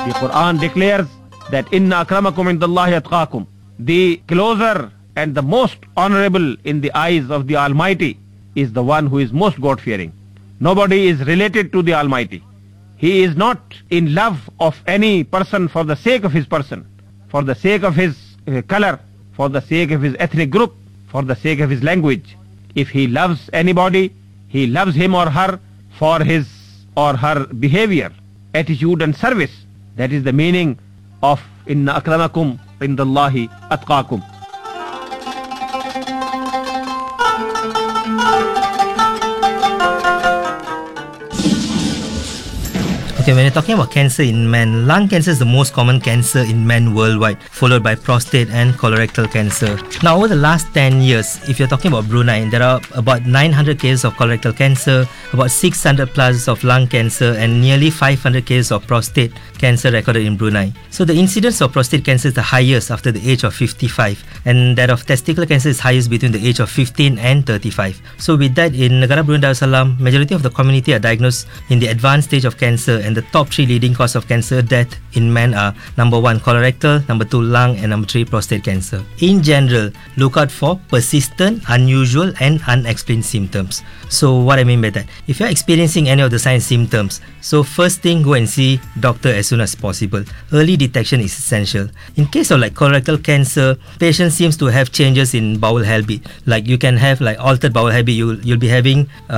The Quran declares that inna akramakum indallahi atqakum. The closer and the most honorable in the eyes of the Almighty is the one who is most God-fearing. Nobody is related to the Almighty. He is not in love of any person for the sake of his person, for the sake of his color, for the sake of his ethnic group, for the sake of his language. If he loves anybody, he loves him or her for his or her behavior, attitude and service. That is the meaning of inna akramakum indallahi atqakum. Okay, when you're talking about cancer in men, lung cancer is the most common cancer in men worldwide, followed by prostate and colorectal cancer. Now, over the last 10 years, if you're talking about Brunei, there are about 900 cases of colorectal cancer, about 600 plus of lung cancer, and nearly 500 cases of prostate cancer recorded in Brunei. So the incidence of prostate cancer is the highest after the age of 55, and that of testicular cancer is highest between the age of 15 and 35. So with that, in Negara Brunei Darussalam, majority of the community are diagnosed in the advanced stage of cancer, and the top 3 leading cause of cancer death in men are number 1 colorectal, number 2 lung, and number 3 prostate cancer. In general, look out for persistent, unusual and unexplained symptoms. So what I mean by that, if you're experiencing any of the signs symptoms, so first thing, go and see doctor as soon as possible. Early detection is essential. In case of like colorectal cancer, patient seems to have changes in bowel habit, like you can have like altered bowel habit. You'll be having